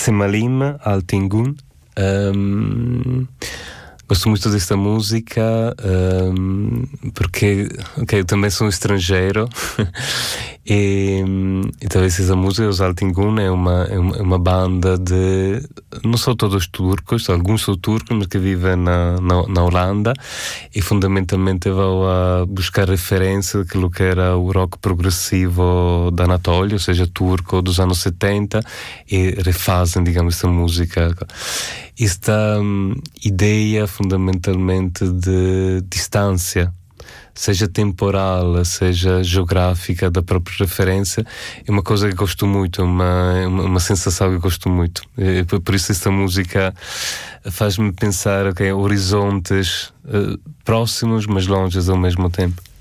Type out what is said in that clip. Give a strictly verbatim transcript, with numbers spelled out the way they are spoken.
Semalim Altingun. Um, gosto muito desta música um, porque okay, eu também sou um estrangeiro e, e talvez essa música, os Altingun, é uma, é uma, uma banda de, não são todos turcos, alguns são turcos, mas que vivem na, na, na Holanda, e fundamentalmente vão a buscar referência daquilo que era o rock progressivo da Anatólia, ou seja, turco dos anos setenta, e refazem, digamos, essa música. Esta um, ideia fundamentalmente de distância, seja temporal, seja geográfica, da própria referência, é uma coisa que gosto muito, é uma, uma sensação que gosto muito. E por isso esta música faz-me pensar, ok, horizontes uh, próximos, mas longes ao mesmo tempo.